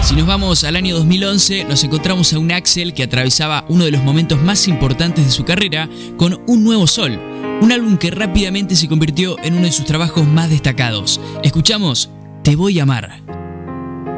Si nos vamos al año 2011, nos encontramos a un Axel que atravesaba uno de los momentos más importantes de su carrera con Un Nuevo Sol, un álbum que rápidamente se convirtió en uno de sus trabajos más destacados. Escuchamos Te Voy a Amar.